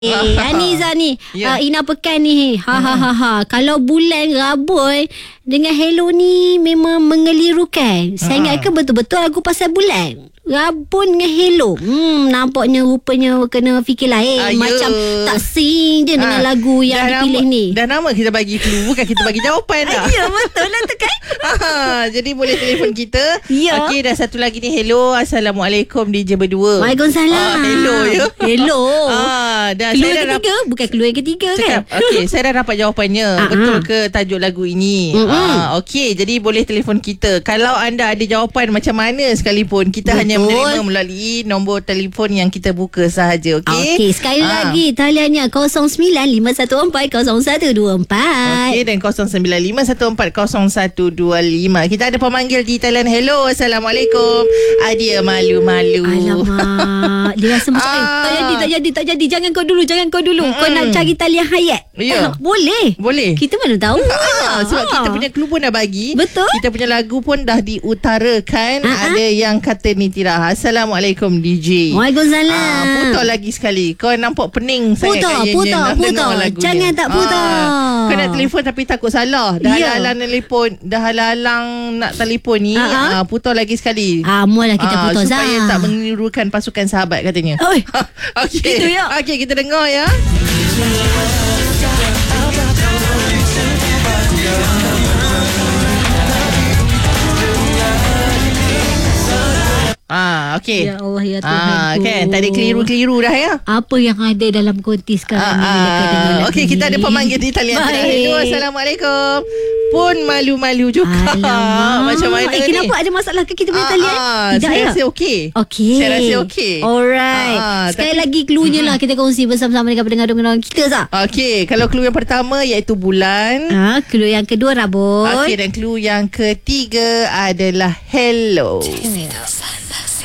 Aniza ni Ina Pekan ni Kalau bulan Rabun dengan hello ni memang mengelirukan. Saya ingatkan betul-betul lagu pasal bulan Rabun dengan hello. Nampaknya rupanya kena fikir lain. Macam tak sing je dengan lagu yang dipilih ni. Dah nama kita bagi clue, bukan kita bagi jawapan dah. Ya betul lah tu kan. Jadi boleh telefon kita. Okey, dan satu lagi ni. Hello, Assalamualaikum DJ berdua. Waalaikumsalam. Hello ya. Hello. Dan clue saya yang ketiga bukan clue yang ketiga kan. Okey, saya dah dapat jawapannya. Betul ke tajuk lagu ini? Okey, jadi boleh telefon kita. Kalau anda ada jawapan macam mana sekalipun, kita hanya menerima melalui nombor telefon yang kita buka sahaja. Okey. Okey, sekali lagi taliannya 0951140124. Okey, dan 0951140125. Kita ada pemanggil di talian. Hello, Assalamualaikum. Dia malu-malu. Alamak, dia rasa macam tak jadi. Jangan kau dulu. Kau nak cari talian Hayat. Boleh. Kita mana tahu. Sebab kita punya clue pun dah bagi. Betul. Kita punya lagu pun dah diutarakan. Ada yang kata Nitira. Assalamualaikum DJ. Waalaikumsalam. Putar lagi sekali. Kau nampak pening sangat kayaknya. Putar. Jangan tak putar. Kau nak telefon tapi takut salah. Dah halang nak telefon ni. Putar lagi sekali. Mula kita putar supaya tak menirukan pasukan sahabat katanya. Okey. Itu ya. Okey, kita dengar ya. Okey. Ya Allah, ya Tuhan. Kan, tak ada keliru-keliru dah ya. Apa yang ada dalam konti sekarang ni? Okey, kita ada pemanggil di talian. Hello, Assalamualaikum. Pun malu-malu juga. Macam mana ni? Kenapa ada masalah ke kita punya talian? Saya rasa okey. Saya rasa okey. Alright. Sekali lagi cluenya lah kita kongsi bersama-sama dengan pendengar-pendengar kita sah. Okey, kalau clue yang pertama iaitu bulan. Clue yang kedua Rabun. Okey, dan clue yang ketiga adalah hello.